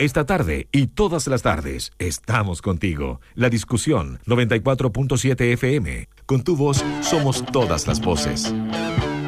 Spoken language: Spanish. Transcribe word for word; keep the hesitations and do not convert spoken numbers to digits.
Esta tarde y todas las tardes estamos contigo. La discusión noventa y cuatro punto siete F M. Con tu voz somos todas las voces.